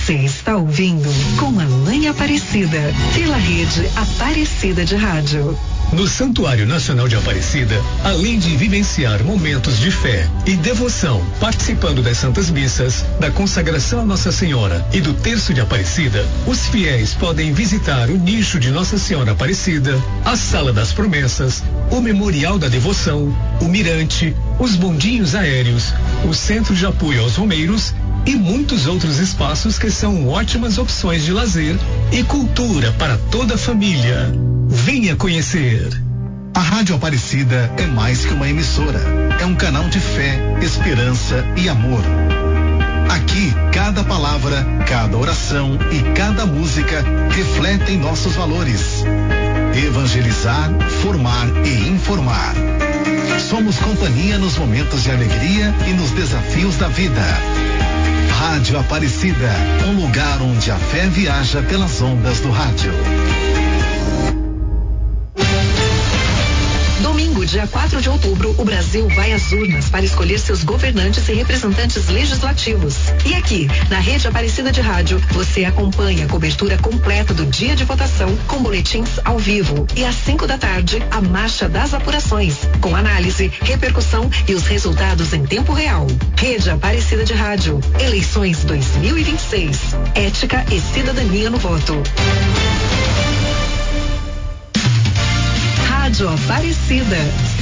Você está ouvindo Com a Mãe Aparecida, pela rede Aparecida de Rádio. No Santuário Nacional de Aparecida, além de vivenciar momentos de fé e devoção, participando das Santas Missas, da consagração a Nossa Senhora e do Terço de Aparecida, os fiéis podem visitar o nicho de Nossa Senhora Aparecida, a Sala das Promessas, o Memorial da Devoção, o Mirante, os bondinhos aéreos, o Centro de Apoio aos Romeiros e muitos outros espaços que são ótimas opções de lazer e cultura para toda a família. Venha conhecer. A Rádio Aparecida é mais que uma emissora. É um canal de fé, esperança e amor. Aqui, cada palavra, cada oração e cada música refletem nossos valores. Evangelizar, formar e informar. Somos companhia nos momentos de alegria e nos desafios da vida. Rádio Aparecida, um lugar onde a fé viaja pelas ondas do rádio. Domingo, dia 4 de outubro, o Brasil vai às urnas para escolher seus governantes e representantes legislativos. E aqui, na Rede Aparecida de Rádio, você acompanha a cobertura completa do dia de votação, com boletins ao vivo. E às 5 da tarde, a marcha das apurações, com análise, repercussão e os resultados em tempo real. Rede Aparecida de Rádio, eleições 2026. Ética e cidadania no voto. Rádio Aparecida,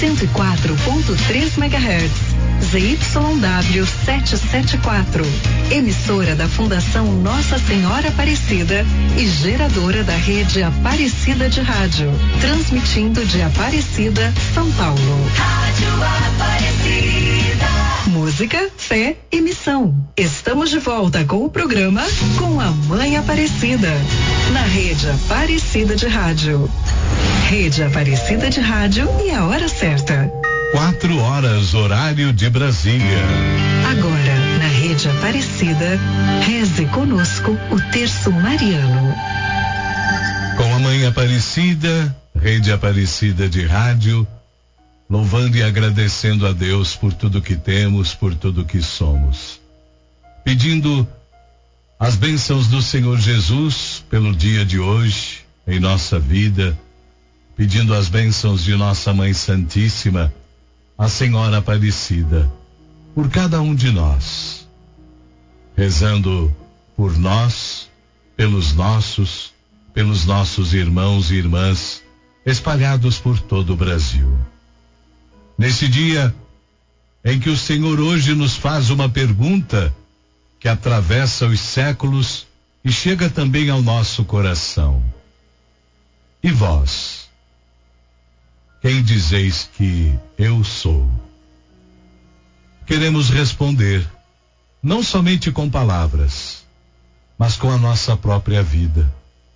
104.3 MHz, ZYW 774, emissora da Fundação Nossa Senhora Aparecida e geradora da rede Aparecida de Rádio, transmitindo de Aparecida, São Paulo. Rádio Aparecida. Música, fé e missão. Estamos de volta com o programa Com a Mãe Aparecida, na rede Aparecida de Rádio. Rede Aparecida de Rádio e a hora certa. 4 horas, horário de Brasília. Agora, na Rede Aparecida, reze conosco o terço mariano. Com a Mãe Aparecida, Rede Aparecida de Rádio, louvando e agradecendo a Deus por tudo que temos, por tudo que somos. Pedindo as bênçãos do Senhor Jesus pelo dia de hoje, em nossa vida, pedindo as bênçãos de nossa Mãe Santíssima, a Senhora Aparecida, por cada um de nós, rezando por nós, pelos nossos irmãos e irmãs espalhados por todo o Brasil. Nesse dia em que o Senhor hoje nos faz uma pergunta que atravessa os séculos e chega também ao nosso coração. E vós? Quem dizeis que eu sou? Queremos responder, não somente com palavras, mas com a nossa própria vida.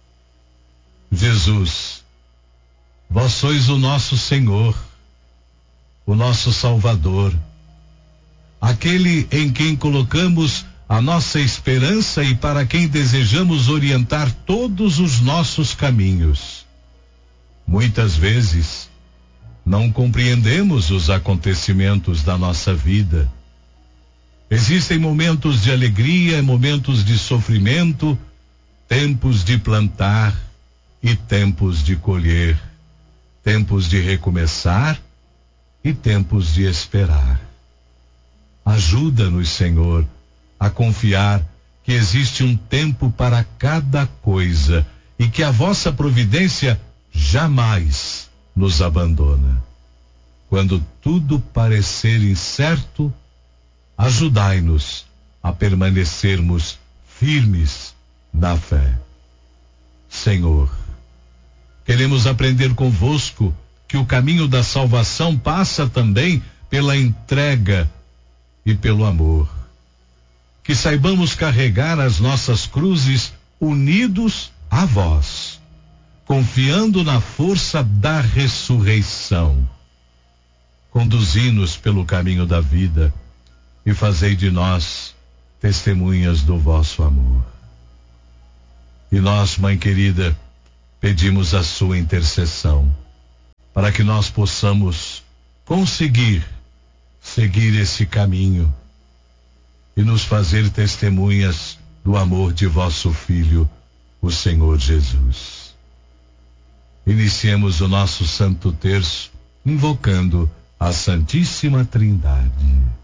Jesus, vós sois o nosso Senhor, o nosso Salvador, aquele em quem colocamos a nossa esperança e para quem desejamos orientar todos os nossos caminhos. Muitas vezes, não compreendemos os acontecimentos da nossa vida. Existem momentos de alegria, momentos de sofrimento, tempos de plantar e tempos de colher, tempos de recomeçar e tempos de esperar. Ajuda-nos, Senhor, a confiar que existe um tempo para cada coisa e que a vossa providência jamais nos abandona. Quando tudo parecer incerto, ajudai-nos a permanecermos firmes na fé. Senhor, queremos aprender convosco que o caminho da salvação passa também pela entrega e pelo amor. Que saibamos carregar as nossas cruzes unidos a vós, confiando na força da ressurreição. Conduzi-nos pelo caminho da vida e fazei de nós testemunhas do vosso amor. E nós, Mãe querida, pedimos a sua intercessão para que nós possamos conseguir seguir esse caminho e nos fazer testemunhas do amor de vosso Filho, o Senhor Jesus. Iniciemos o nosso Santo Terço invocando a Santíssima Trindade.